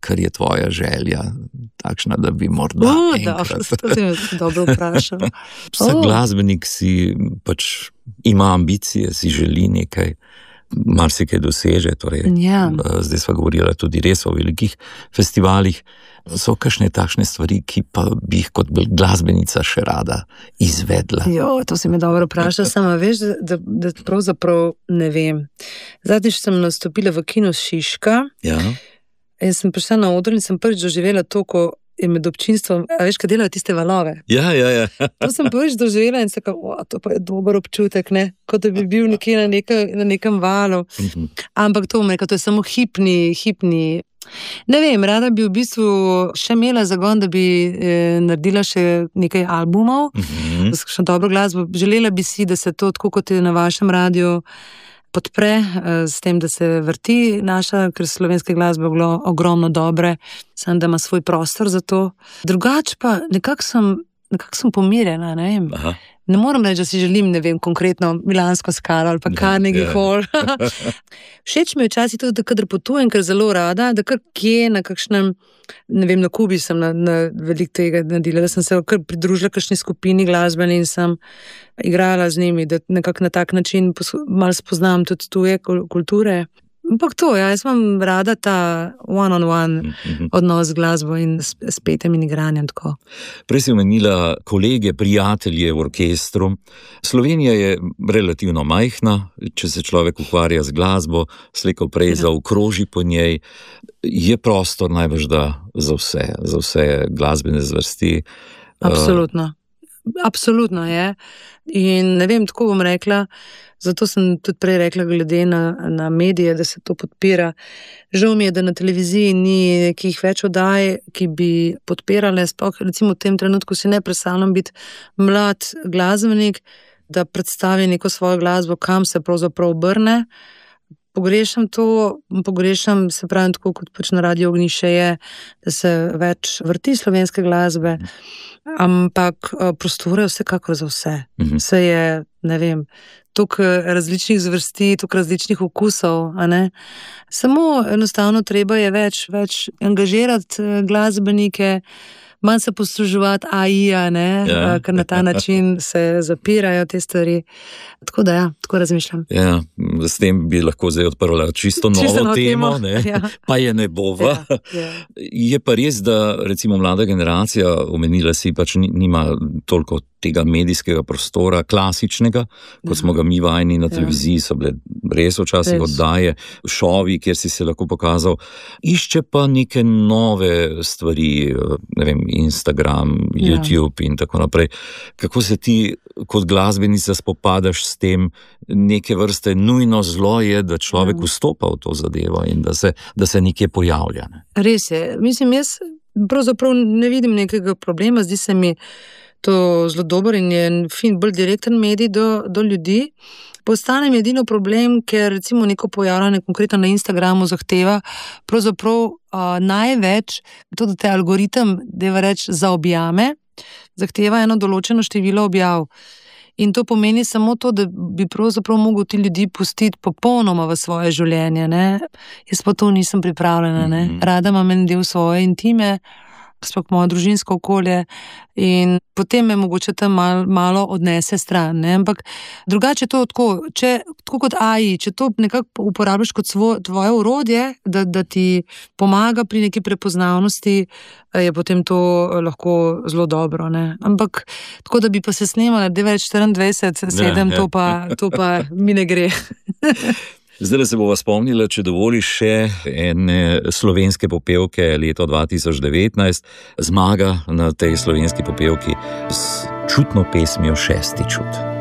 kar je tvoja želja, takšna, da bi morda enkrat. To si me dobro vprašal. Vsak glasbenik si pač ima ambicije, si želi nekaj, marsikaj doseže, torej, zdaj sva govorila tudi res o velikih festivalih, so kakšne takšne stvari, ki pa bi jih kot glasbenica še rada izvedla. To si me dobro vprašal, sama veš, da pravzaprav ne vem. Zadnjič sem nastopila v kinu Šiška in sem prišla na oder in sem prvič doživela to, ko je med občinstvom, a veš, kaj delajo tiste valove. Ja. To sem prvič doživela in se to pa je dober občutek, ne? Kot da bi bil nekje na nekem valu. Ampak to to je samo hipni. Ne vem, rada bi v bistvu še imela zagon, da bi naredila še nekaj albumov, še dobro glasbo. Želela bi si, da se to, tako kot je na vašem radiju, podpre s tem, da se vrti naša, ker slovenske glasbe je bilo ogromno dobre, samo da ima svoj prostor za to. Drugače pa nekako sem pomirjena, ne vem. Ne moram reči, da si želim, ne vem, konkretno Milansko skalo ali pa Carnegie Hall. Všeč mi je včasih tudi, da kadar potujem, ker zelo rada, da kar kje na kakšnem, ne vem, na Kubi sem na veliko tega naredila, da sem se kar pridružila kakšni skupini glasbeni in sem igrala z njimi, da nekako na tak način malo spoznam tudi tuje kulture. Ampak to, jaz imam rada ta one-on-one odnos z glasbo in s petjem in igranjem tako. Prej si omenila kolege, prijatelje v orkestru. Slovenija je relativno majhna, če se človek ukvarja z glasbo, slej ko prej zaokroži po njej. Je prostor najbrž za vse glasbene zvrsti. Absolutno je. In ne vem, tako bom rekla, zato sem tudi prej rekla glede na medije, da se to podpira. Žal mi je, da na televiziji ni nekih več oddaj, ki bi podpirale, sploh recimo v tem trenutku si ne predstavljam biti mlad glasbenik, da predstavi neko svojo glasbo, kam se pravzaprav obrne. Pogrešam se pravim tako, kot pač na Radio Ognjišče je, da se več vrti slovenske glasbe, ampak prostora je vsekakor za vse. Vse je, ne vem, toliko različnih zvrsti, toliko različnih okusov, a ne? Samo enostavno treba je več angažirati glasbenike, manj se posluževati AI-ja, ne? Ker na ta način se zapirajo te stvari. Tako da tako razmišljam. S tem bi lahko zdaj odprla čisto novo temo, ne? Pa je ne bova. Je pa res, da recimo mlada generacija, omenila si, pač nima toliko tega medijskega prostora, klasičnega, kot smo ga mi vajeni na televiziji, so bile res včasih oddaje, šovi, kjer si se lahko pokazal. Išče pa neke nove stvari, ne vem, Instagram, YouTube in tako naprej. Kako se ti kot glasbenica spopadaš s tem, neke vrste nujno zlo je, da človek vstopa v to zadevo in da se nekje pojavlja. Ne? Res je. Mislim, jaz pravzaprav ne vidim nekega problema, zdi se mi to zelo dober in je bolj direkten medij do ljudi. Postane mi edino problem, ker recimo neko pojavljanje konkretno na Instagramu zahteva pravzaprav največ, to da te algoritem, deva reči, zaobjame, zahteva eno določeno število objav. In to pomeni samo to, da bi pravzaprav mogel ti ljudi pustiti popolnoma v svoje življenje, ne? Jaz pa to nisem pripravljena, ne? Rada imam en del svoje intime, sploh moje družinsko okolje in potem me mogoče tam malo odnese stran, ne? Ampak drugače je to tako kot AI, če to nekako uporabljaš kot tvoje orodje, da ti pomaga pri neki prepoznavnosti, je potem to lahko zelo dobro, ne? Ampak tako, da bi pa se snemala 9-24-7, to pa mi ne gre. Zdaj se bova spomnila, če dovoliš, še ene slovenske popevke leto 2019, Zmaga na tej slovenski popevki s čutno pesmijo Šesti čut.